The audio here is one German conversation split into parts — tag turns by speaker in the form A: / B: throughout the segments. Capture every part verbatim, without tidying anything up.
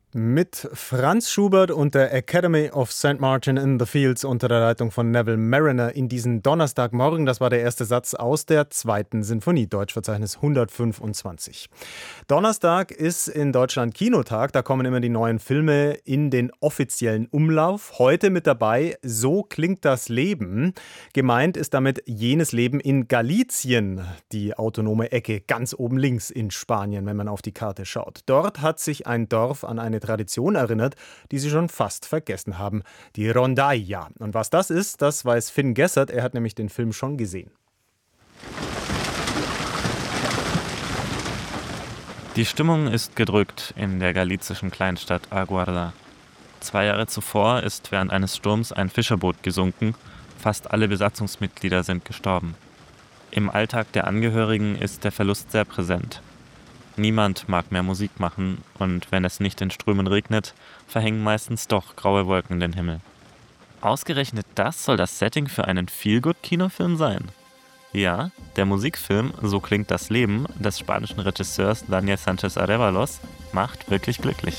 A: Mit Franz Schubert und der Academy of Saint Martin in the Fields unter der Leitung von Neville Marriner in diesen Donnerstagmorgen. Das war der erste Satz aus der zweiten Sinfonie, Deutschverzeichnis hundertfünfundzwanzig. Donnerstag ist in Deutschland Kinotag, da kommen immer die neuen Filme in den offiziellen Umlauf. Heute mit dabei So klingt das Leben. Gemeint ist damit jenes Leben in Galicien, die autonome Ecke ganz oben links in Spanien, wenn man auf die Karte schaut. Dort hat sich ein Dorf an eine Tradition erinnert, die sie schon fast vergessen haben, die Rondalla. Und was das ist, das weiß Finn Gessert, er hat nämlich den Film schon gesehen.
B: Die Stimmung ist gedrückt in der galizischen Kleinstadt Aguarda. Zwei Jahre zuvor ist während eines Sturms ein Fischerboot gesunken, fast alle Besatzungsmitglieder sind gestorben. Im Alltag der Angehörigen ist der Verlust sehr präsent. Niemand mag mehr Musik machen und wenn es nicht in Strömen regnet, verhängen meistens doch graue Wolken den Himmel. Ausgerechnet das soll das Setting für einen Feel-Good-Kinofilm sein? Ja, der Musikfilm So klingt das Leben des spanischen Regisseurs Daniel Sánchez Arévalos macht wirklich glücklich.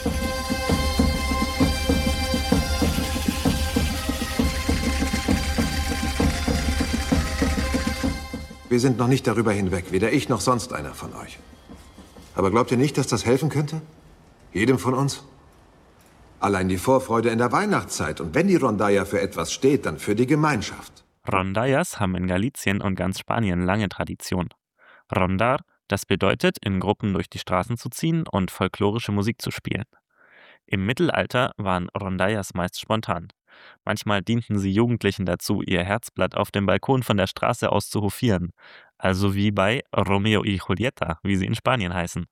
C: Wir sind noch nicht darüber hinweg, weder ich noch sonst einer von euch. Aber glaubt ihr nicht, dass das helfen könnte? Jedem von uns? Allein die Vorfreude in der Weihnachtszeit. Und wenn die Rondalla für etwas steht, dann für die Gemeinschaft.
B: Rondallas haben in Galicien und ganz Spanien lange Tradition. Rondar, das bedeutet, in Gruppen durch die Straßen zu ziehen und folklorische Musik zu spielen. Im Mittelalter waren Rondallas meist spontan. Manchmal dienten sie Jugendlichen dazu, ihr Herzblatt auf dem Balkon von der Straße aus zu hofieren. Also wie bei Romeo y Julieta, wie sie in Spanien heißen.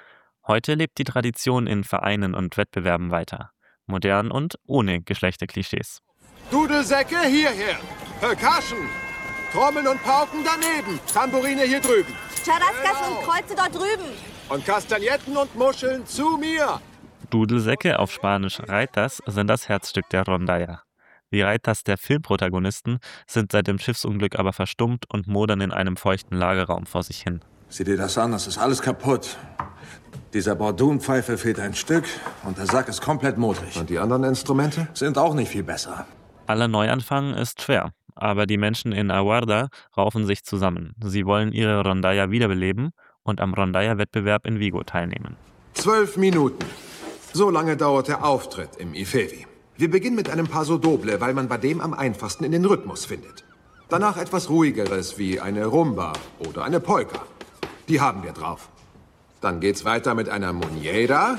B: Heute lebt die Tradition in Vereinen und Wettbewerben weiter. Modern und ohne Geschlechterklischees.
C: Dudelsäcke hierher! Percussion! Trommeln und Pauken daneben! Tambourine hier drüben!
D: Charascas und Kreuze dort drüben!
C: Und Kastagnetten und Muscheln zu mir!
B: Dudelsäcke, auf Spanisch Raitas, sind das Herzstück der Rondalla. Die Raitas der Filmprotagonisten sind seit dem Schiffsunglück aber verstummt und modern in einem feuchten Lagerraum vor sich hin.
E: Sieh dir das an, das ist alles kaputt. Dieser Bordunpfeife fehlt ein Stück und der Sack ist komplett modrig.
C: Und die anderen Instrumente?
E: Sind auch nicht viel besser.
B: Aller Neuanfang ist schwer, aber die Menschen in Aguarda raufen sich zusammen. Sie wollen ihre Rondalla wiederbeleben und am Rondalla-Wettbewerb in Vigo teilnehmen.
C: Zwölf Minuten. So lange dauert der Auftritt im Ifevi. Wir beginnen mit einem Paso Doble, weil man bei dem am einfachsten in den Rhythmus findet. Danach etwas Ruhigeres wie eine Rumba oder eine Polka. Die haben wir drauf. Dann geht's weiter mit einer Muñeira.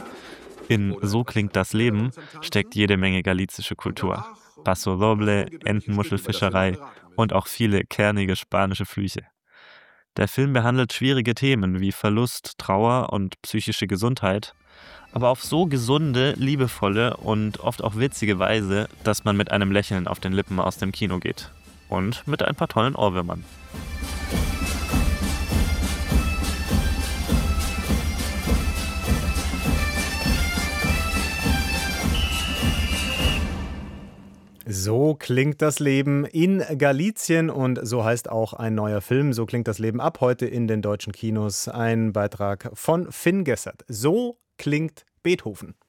B: In So klingt das Leben steckt jede Menge galizische Kultur. Paso Doble, Entenmuschelfischerei und auch viele kernige spanische Flüche. Der Film behandelt schwierige Themen wie Verlust, Trauer und psychische Gesundheit, aber auf so gesunde, liebevolle und oft auch witzige Weise, dass man mit einem Lächeln auf den Lippen aus dem Kino geht. Und mit ein paar tollen Ohrwürmern.
A: So klingt das Leben in Galicien und so heißt auch ein neuer Film. So klingt das Leben ab heute in den deutschen Kinos. Ein Beitrag von Finn Gessert. So klingt Beethoven.